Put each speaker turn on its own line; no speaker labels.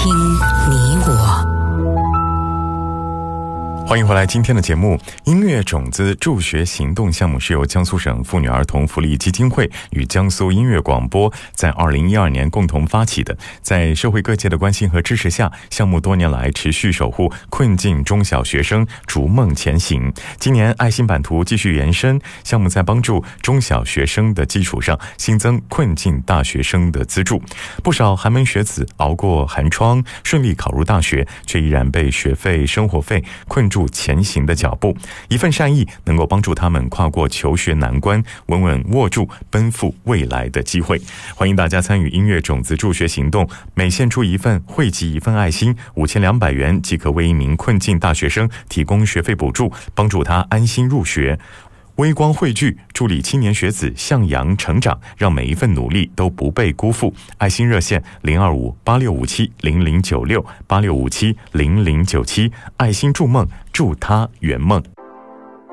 听你我。
欢迎回来，今天的节目音乐种子助学行动项目是由江苏省妇女儿童福利基金会与江苏音乐广播在2012年共同发起的。在社会各界的关心和支持下，项目多年来持续守护困境中小学生逐梦前行。今年爱心版图继续延伸，项目在帮助中小学生的基础上新增困境大学生的资助。不少寒门学子熬过寒窗，顺利考入大学，却依然被学费生活费困住前行的脚步。一份善意能够帮助他们跨过求学难关，稳稳握住奔赴未来的机会。欢迎大家参与音乐种子助学行动，每献出一份，汇集一份爱心，5200元即可为一名困境大学生提供学费补助，帮助他安心入学。微光汇聚，助力青年学子向阳成长，让每一份努力都不被辜负。爱心热线025-8657-0096 8657-0097，爱心筑梦，助他圆梦。